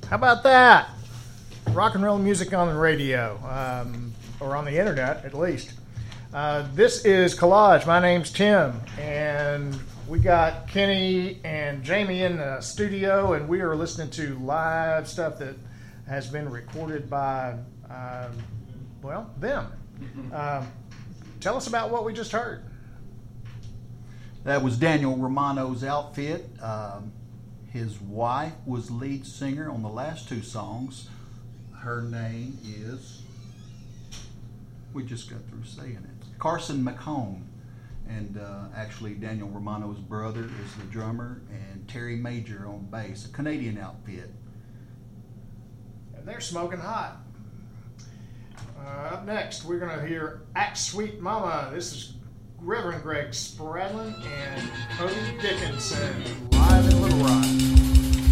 How about that? Rock and roll music on the radio, or on the internet at least. This is Collage. My name's Tim, and we got Kenny and Jamie in the studio, and we are listening to live stuff that has been recorded by, them. Tell us about what we just heard. That was Daniel Romano's outfit. His wife was lead singer on the last two songs. Her name is, we just got through saying it, Carson McComb. And actually Daniel Romano's brother is the drummer, and Terry Major on bass, a Canadian outfit. And they're smoking hot. Up next, we're going to hear Act Sweet Mama. This is Reverend Greg Spradlin and Cody Dickinson.